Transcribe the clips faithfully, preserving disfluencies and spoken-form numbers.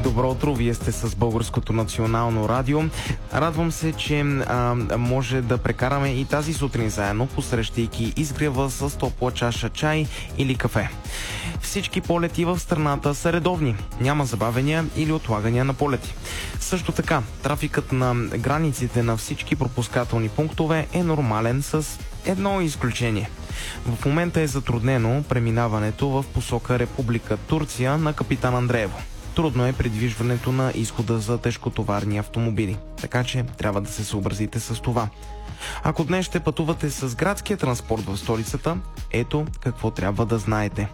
Добро утро, вие сте с Българското национално радио. Радвам се, че а, може да прекараме и тази сутрин заедно, посрещайки изгрева с топла чаша чай или кафе. Всички полети в страната са редовни. Няма забавения или отлагания на полети. Също така, трафикът на границите на всички пропускателни пунктове е нормален с едно изключение. В момента е затруднено преминаването в посока Република Турция на Капитан Андреево. Трудно е придвижването на изхода за тежкотоварни автомобили, така че трябва да се съобразите с това. Ако днес ще пътувате с градския транспорт в столицата, ето какво трябва да знаете.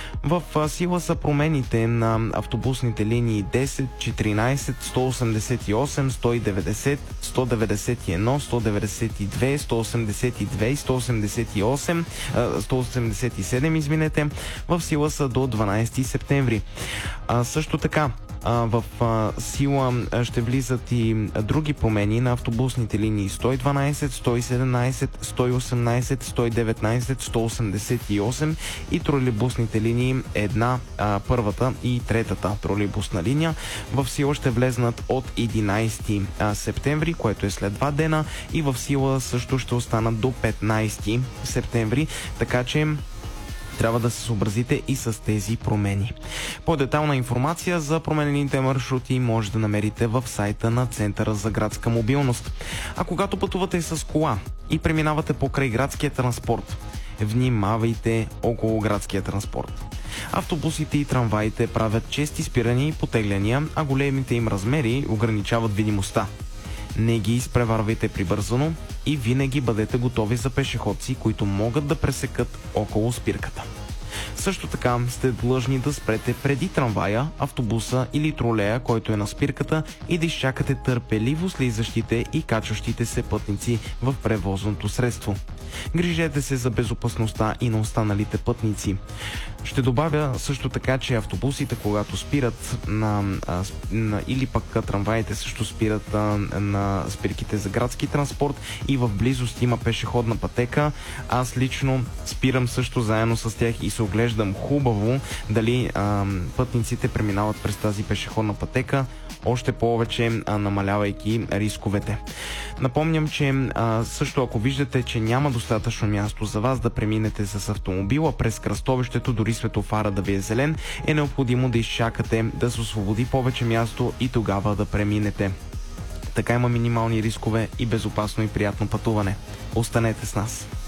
В сила са промените на автобусните линии десет, четиринайсет, сто осемдесет и осем, сто и деветдесет, сто деветдесет и едно, сто деветдесет и две, сто осемдесет и две и сто осемдесет и осем, сто осемдесет и седем, извинете, в сила са до дванайсети септември. А, също така, в сила ще влизат и други промени на автобусните линии сто и дванайсет, сто и седемнайсет, сто и осемнайсет, сто и деветнайсет, сто осемдесет и осем и тролейбусните линии една, първата и третата тролейбусна линия. В сила ще влезнат от единайсети септември, което е след два дена, и в сила също ще останат до петнайсети септември, така че трябва да се съобразите и с тези промени. По-детална информация за променените маршрути може да намерите в сайта на Центъра за градска мобилност. А когато пътувате с кола и преминавате покрай градския транспорт, внимавайте около градския транспорт. Автобусите и трамваите правят чести спирания и потегляния, а големите им размери ограничават видимостта. Не ги изпреварвайте прибързано и винаги бъдете готови за пешеходци, които могат да пресекат около спирката. Също така сте длъжни да спрете преди трамвая, автобуса или тролея, който е на спирката, и да изчакате търпеливо слизащите и качващите се пътници в превозното средство. Грижете се за безопасността и на останалите пътници. Ще добавя също така, че автобусите, когато спират на, на или пък трамваите също спират а, на спирките за градски транспорт и в близост има пешеходна пътека. Аз лично спирам също заедно с тях и се оглеждам хубаво дали а, пътниците преминават през тази пешеходна пътека, още повече а, намалявайки рисковете. Напомням, че а, също ако виждате, че няма достатъчно място за вас да преминете с автомобила през кръстовището, дори светофара да ви е зелен, е необходимо да изчакате да се освободи повече място и тогава да преминете. Така има минимални рискове и безопасно и приятно пътуване. Останете с нас!